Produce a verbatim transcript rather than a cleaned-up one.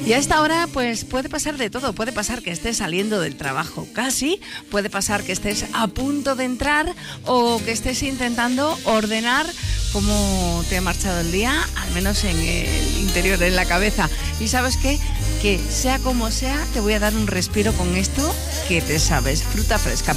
Y a esta hora pues puede pasar de todo, puede pasar que estés saliendo del trabajo casi, puede pasar que estés a punto de entrar o que estés intentando ordenar cómo te ha marchado el día, al menos en el interior, en la cabeza. Y ¿sabes qué? Que sea como sea, te voy a dar un respiro con esto que te sabes, fruta fresca.